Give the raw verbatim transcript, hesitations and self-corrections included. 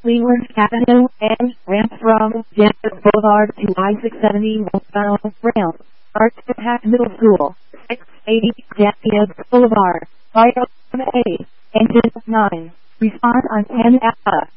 Leland Avenue, and ramp from Denver Boulevard to Isaac seventy westbound ramp. Start to Hack Middle School, six eighty Daniel Boulevard, Fire A, engine nine. Respond on ten A.